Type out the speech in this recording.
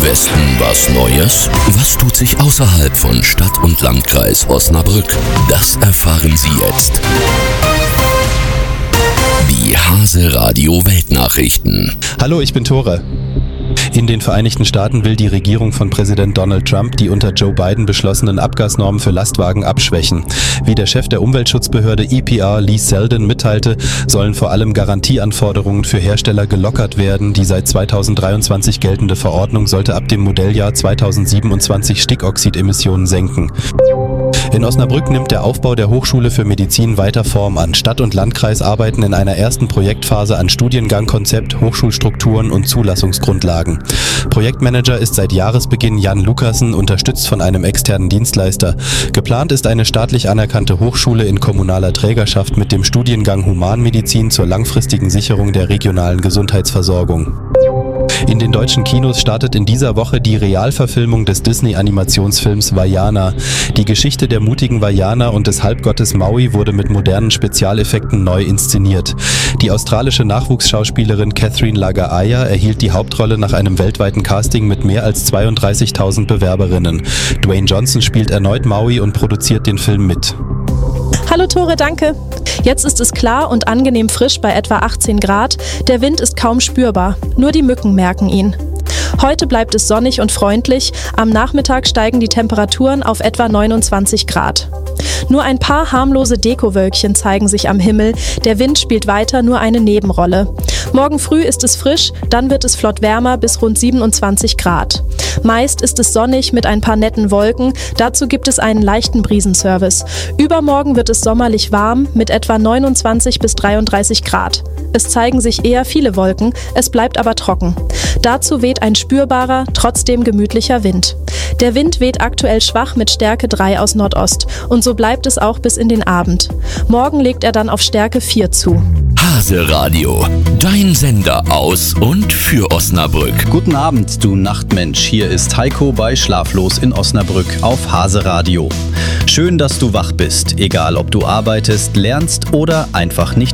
Westen was Neues? Was tut sich außerhalb von Stadt und Landkreis Osnabrück? Das erfahren Sie jetzt. Die Hase Radio Weltnachrichten. Hallo, ich bin Tore. In den Vereinigten Staaten will die Regierung von Präsident Donald Trump die unter Joe Biden beschlossenen Abgasnormen für Lastwagen abschwächen. Wie der Chef der Umweltschutzbehörde EPA, Lee Selden, mitteilte, sollen vor allem Garantieanforderungen für Hersteller gelockert werden. Die seit 2023 geltende Verordnung sollte ab dem Modelljahr 2027 Stickoxidemissionen senken. In Osnabrück nimmt der Aufbau der Hochschule für Medizin weiter Form an. Stadt und Landkreis arbeiten in einer ersten Projektphase an Studiengangkonzept, Hochschulstrukturen und Zulassungsgrundlagen. Projektmanager ist seit Jahresbeginn Jan Lukassen, unterstützt von einem externen Dienstleister. Geplant ist eine staatlich anerkannte Hochschule in kommunaler Trägerschaft mit dem Studiengang Humanmedizin zur langfristigen Sicherung der regionalen Gesundheitsversorgung. In den deutschen Kinos startet in dieser Woche die Realverfilmung des Disney-Animationsfilms Vaiana. Die Geschichte der mutigen Vaiana und des Halbgottes Maui wurde mit modernen Spezialeffekten neu inszeniert. Die australische Nachwuchsschauspielerin Catherine Lagaaya erhielt die Hauptrolle nach einem weltweiten Casting mit mehr als 32.000 Bewerberinnen. Dwayne Johnson spielt erneut Maui und produziert den Film mit. Hallo Tore, danke. Jetzt ist es klar und angenehm frisch bei etwa 18 Grad. Der Wind ist kaum spürbar, nur die Mücken merken ihn. Heute bleibt es sonnig und freundlich. Am Nachmittag steigen die Temperaturen auf etwa 29 Grad. Nur ein paar harmlose Dekowölkchen zeigen sich am Himmel. Der Wind spielt weiter nur eine Nebenrolle. Morgen früh ist es frisch, dann wird es flott wärmer bis rund 27 Grad. Meist ist es sonnig mit ein paar netten Wolken, dazu gibt es einen leichten Brisenservice. Übermorgen wird es sommerlich warm mit etwa 29 bis 33 Grad. Es zeigen sich eher viele Wolken, es bleibt aber trocken. Dazu weht ein spürbarer, trotzdem gemütlicher Wind. Der Wind weht aktuell schwach mit Stärke 3 aus Nordost und so bleibt es auch bis in den Abend. Morgen legt er dann auf Stärke 4 zu. Hase Radio, dein Sender aus und für Osnabrück. Guten Abend, du Nachtmensch. Hier ist Heiko bei Schlaflos in Osnabrück auf Hase Radio. Schön, dass du wach bist, egal ob du arbeitest, lernst oder einfach nicht